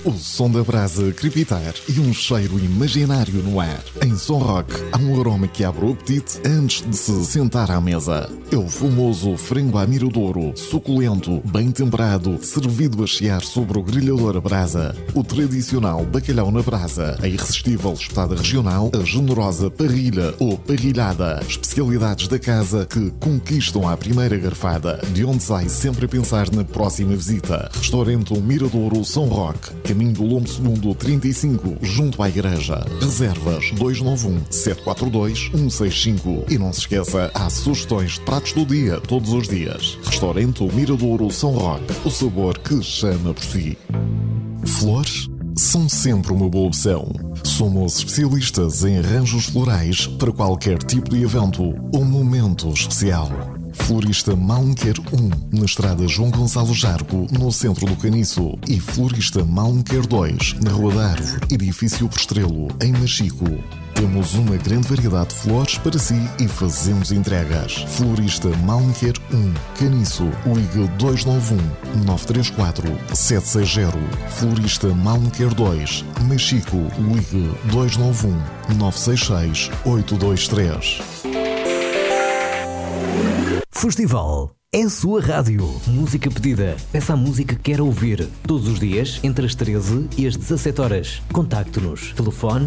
o som da brasa crepitar e um cheiro imaginário no ar. Em Som Rock há um aroma que abre o apetite antes de se sentar à mesa. É o famoso frango à miradouro, suculento, bem temperado, servido a chiar sobre o grelhador a brasa. O tradicional bacalhau na brasa, a irresistível espetada regional, a generosa parrilha ou parrilhada. Especialidades da casa que conquistam à primeira garfada, de onde sai sempre a pensar na próxima visita. Restaurante Miradouro Som Rock, caminho do Lombo Segundo 35, junto à igreja. Reservas 291-742-165. E não se esqueça, há sugestões de pratos do dia, todos os dias. Restaurante Miradouro Som Rock, o sabor que chama por si. Flores são sempre uma boa opção. Somos especialistas em arranjos florais para qualquer tipo de evento ou momento especial. Florista Malmequer 1, na estrada João Gonçalo Jargo, no centro do Caniço. E Florista Malmequer 2, na Rua da Árvore, edifício Prestrelo, em Machico. Temos uma grande variedade de flores para si e fazemos entregas. Florista Malmequer 1, Caniço, ligue 291-934-760. Florista Malmequer 2, Machico, ligue 291-966-823. Festival é a sua rádio. Música pedida. Peça a música que quer ouvir. Todos os dias, entre as 13 e as 17 horas. Contacte-nos. Telefone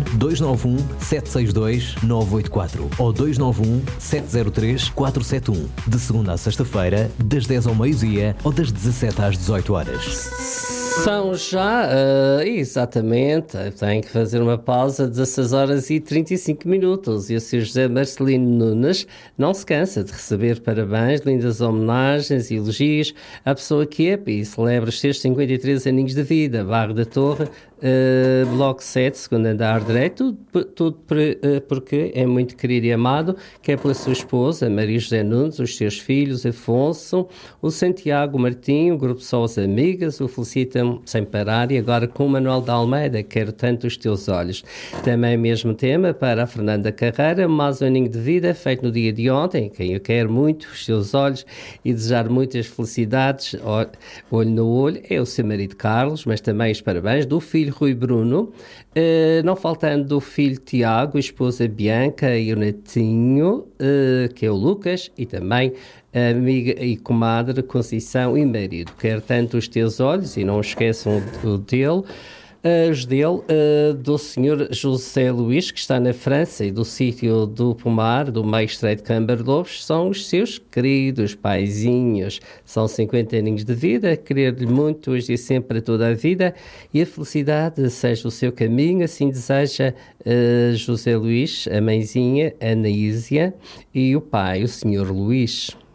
291-762-984 ou 291-703-471. De segunda à sexta-feira, das 10 ao meio-dia ou das 17 às 18 horas. São já, exatamente, tem que fazer uma pausa, 16 horas e 35 minutos. E o Sr. José Marcelino Nunes não se cansa de receber parabéns, lindas homenagens e elogios à pessoa que é e celebra os seus 53 aninhos de vida. Barra da Torre, Bloco 7, segundo andar direito, tudo porque é muito querido e amado, quer pela sua esposa, Maria José Nunes, os seus filhos, Afonso, o Santiago Martinho, o Grupo Só as Amigas, o Felicitam sem parar, e agora com o Manuel de Almeida, quero tanto os teus olhos. Também mesmo tema para a Fernanda Carreira, mais um aninho de vida, feito no dia de ontem, quem eu quero muito, os seus olhos, e desejar muitas felicidades, olho no olho, é o seu marido Carlos, mas também os parabéns do filho Rui Bruno, não faltando do filho Tiago, a esposa Bianca e o netinho, que é o Lucas, e também a amiga e comadre Conceição e marido. Quero tanto os teus olhos, e não esqueçam os dele, do senhor José Luís, que está na França, e do sítio do Pomar, do meio estreito de Cambarlobos, são os seus queridos paizinhos. São 50 aninhos de vida, querer-lhe muito hoje e sempre para toda a vida, e a felicidade seja o seu caminho, assim deseja José Luís, a mãezinha Anaísia, e o pai, o senhor Luís.